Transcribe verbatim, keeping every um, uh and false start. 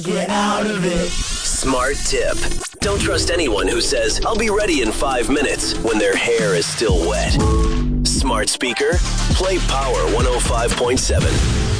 Get out of it. Smart tip. Don't trust anyone who says, I'll be ready in five minutes when their hair is still wet. Smart speaker, play Power one oh five point seven.